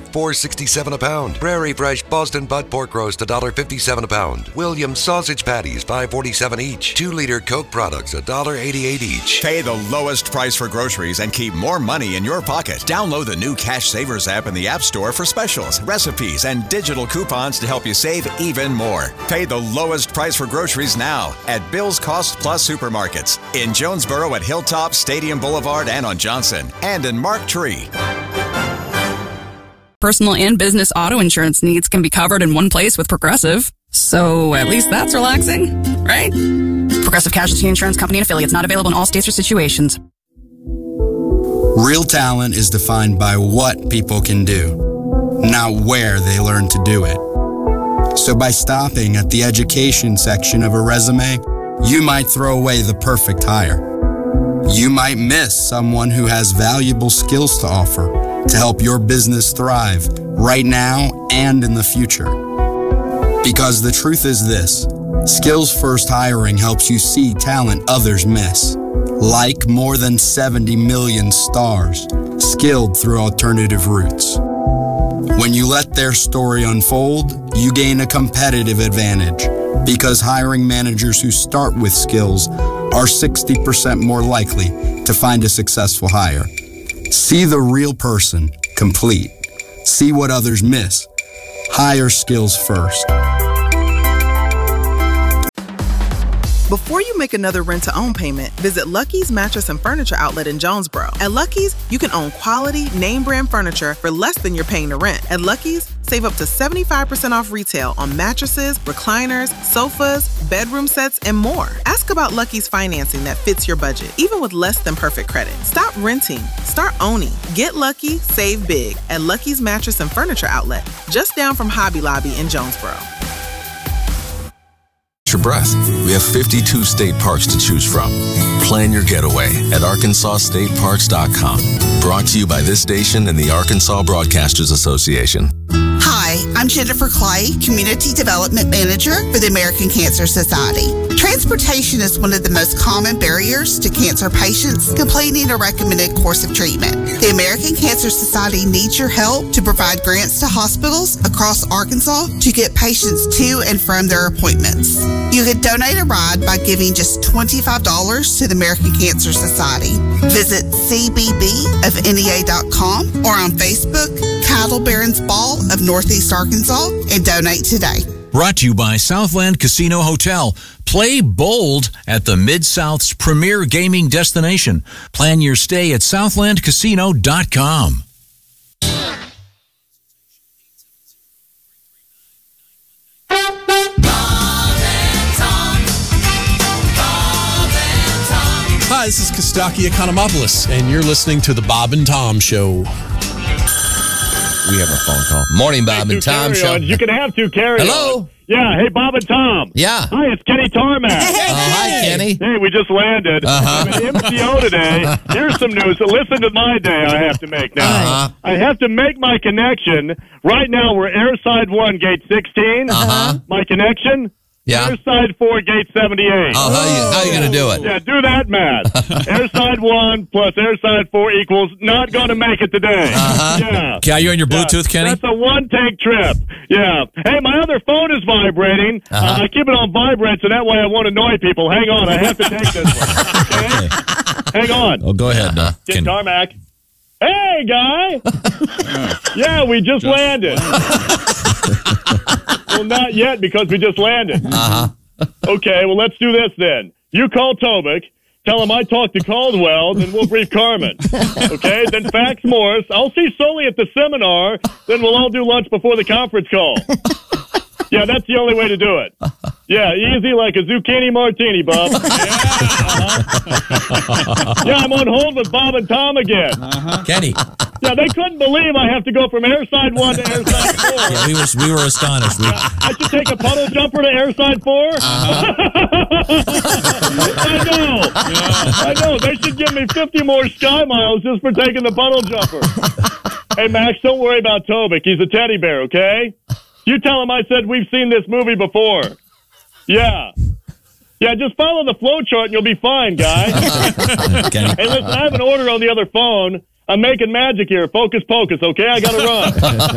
$4.67 a pound. Prairie Fresh Boston Butt Pork Roast, $1.57 a pound. Williams Sausage Patties, $5.47 each. 2-liter Coke products, $1.88 each. Pay the lowest price for groceries and keep more money in your pocket. Download the new Cash Savers app in the App Store for specials, recipes, and digital coupons to help you save even more. Pay the lowest price for groceries now at Bill's Cost Plus Supermarkets in Jonesboro at Hilltop, Stadium Boulevard, and on Johnson, and in Mark Tree. Personal and business auto insurance needs can be covered in one place with Progressive. So at least that's relaxing, right? Progressive Casualty Insurance Company and affiliates, not available in all states or situations. Real talent is defined by what people can do, not where they learn to do it. So by stopping at the education section of a resume, you might throw away the perfect hire. You might miss someone who has valuable skills to offer to help your business thrive right now and in the future. Because the truth is this, Skills First Hiring helps you see talent others miss, like more than 70 million stars skilled through alternative routes. When you let their story unfold, you gain a competitive advantage because hiring managers who start with skills are 60% more likely to find a successful hire. See the real person complete. See what others miss. Hire skills first. Before you make another rent-to-own payment, visit Lucky's Mattress and Furniture Outlet in Jonesboro. At Lucky's, you can own quality, name-brand furniture for less than you're paying to rent. At Lucky's, save up to 75% off retail on mattresses, recliners, sofas, bedroom sets, and more. Ask about Lucky's financing that fits your budget, even with less than perfect credit. Stop renting. Start owning. Get lucky, save big at Lucky's Mattress and Furniture Outlet, just down from Hobby Lobby in Jonesboro. Your breath. We have 52 state parks to choose from. Plan your getaway at ArkansasStateParks.com. Brought to you by this station and the Arkansas Broadcasters Association. Hi, I'm Jennifer Clay, Community Development Manager for the American Cancer Society. Transportation is one of the most common barriers to cancer patients completing a recommended course of treatment. The American Cancer Society needs your help to provide grants to hospitals across Arkansas to get patients to and from their appointments. You can donate a ride by giving just $25 to the American Cancer Society. Visit cbbofnea.com or on Facebook, Cattle Barons Ball of Northeast Arkansas, and donate today. Brought to you by Southland Casino Hotel. Play bold at the Mid-South's premier gaming destination. Plan your stay at southlandcasino.com. Hi, this is Kostaki Economopoulos, and you're listening to the Bob and Tom Show. We have a phone call. Morning, Bob and Tom Show. You can have two carry-ons. Hello. Yeah, hey, Bob and Tom. Yeah. Hi, it's Kenny Tarmac. Hi, Kenny. Hey, we just landed. I'm at MCO today. Here's some news. Listen to my day I have to make now. I have to make my connection. Right now, we're Airside 1, Gate 16. My connection. Yeah. Airside 4, Gate 78. Oh, how are you going to do it? Yeah, do that, Matt. Airside 1 plus Airside 4 equals not going to make it today. Yeah. Okay, are you on your Bluetooth, Kenny? That's a one-take trip. Yeah. Hey, my other phone is vibrating. I keep it on vibrate, so that way I won't annoy people. Hang on, I have to take this one. Okay? Hang on. Oh, go ahead. Get Tarmac. Hey, guy. Yeah, we just landed. Well, not yet because we just landed. Okay, well, let's do this then. You call Tobic, tell him I talked to Caldwell, then we'll brief Carmen. Okay, then fax Morse. I'll see Sully at the seminar, then we'll all do lunch before the conference call. Yeah, that's the only way to do it. Yeah, easy like a zucchini martini, Bob. Yeah, I'm on hold with Bob and Tom again. Kenny. Yeah, they couldn't believe I have to go from Airside 1 to Airside 4. Yeah, we were astonished. I should take a puddle jumper to Airside 4? I know. They should give me 50 more Sky Miles just for taking the puddle jumper. Hey, Max, don't worry about Tobic. He's a teddy bear, okay? You tell him I said we've seen this movie before. Yeah. Yeah, just follow the flow chart and you'll be fine, guy. Hey, listen, I have an order on the other phone. I'm making magic here. Focus, pocus, okay? I got to run.